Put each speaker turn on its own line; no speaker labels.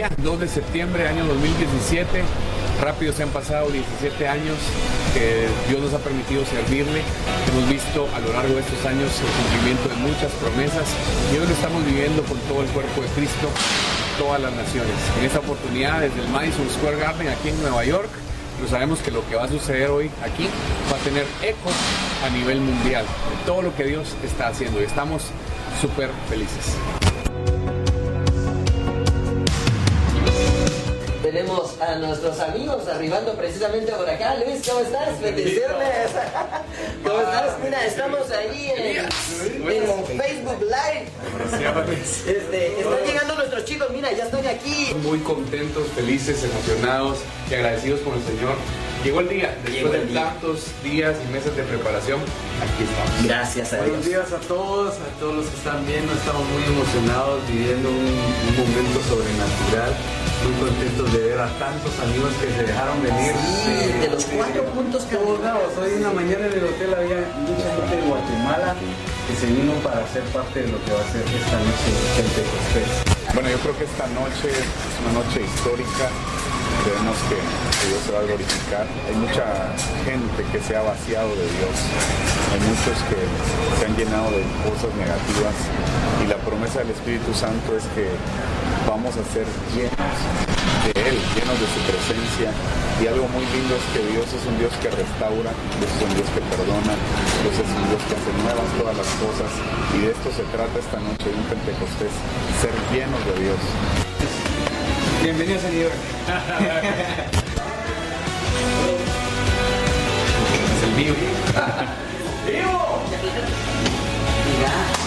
día, 2 de septiembre, año 2017. Rápido se han pasado 17 años que Dios nos ha permitido servirle. Hemos visto a lo largo de estos años el cumplimiento de muchas promesas y hoy lo estamos viviendo con todo el cuerpo de Cristo, todas las naciones. En esta oportunidad desde el Madison Square Garden aquí en Nueva York, pero sabemos que lo que va a suceder hoy aquí va a tener eco a nivel mundial de todo lo que Dios está haciendo y estamos súper felices.
Tenemos a nuestros amigos arribando precisamente por acá. Luis, ¿cómo estás? Bendiciones. ¿Cómo estás? Mira, estamos ahí en Facebook Live. Están llegando nuestros chicos, mira, ya están aquí.
Muy contentos, felices, emocionados y agradecidos con el Señor. Llegó el día, después de tantos días y meses de preparación, aquí estamos.
Gracias a Dios.
Buenos días a todos los que están viendo. Estamos muy emocionados, viviendo un momento sobrenatural. Muy contentos de ver a tantos amigos que se dejaron venir.
Sí, de los 4 puntos que
todos lados. Hoy en la mañana en el hotel había mucha gente de Guatemala que se vino para ser parte de lo que va a ser esta noche de Pentecostés.
Bueno, yo creo que esta noche es una noche histórica. Creemos que Dios se va a glorificar. Hay mucha gente que se ha vaciado de Dios. Hay muchos que se han llenado de cosas negativas. Y la promesa del Espíritu Santo es que vamos a ser llenos de Él, llenos de su presencia. Y algo muy lindo es que Dios es un Dios que restaura, Dios es un Dios que perdona, Dios es un Dios que hace nuevas todas las cosas. Y de esto se trata esta noche de un Pentecostés, ser llenos de Dios.
Bienvenidos a New York.
Es el vivo.
¡Vivo! Mira.